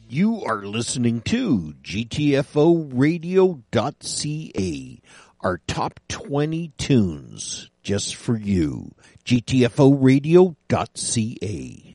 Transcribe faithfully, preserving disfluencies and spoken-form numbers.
You are listening to G T F O radio dot C A, our top twenty tunes just for you. G T F O radio dot C A.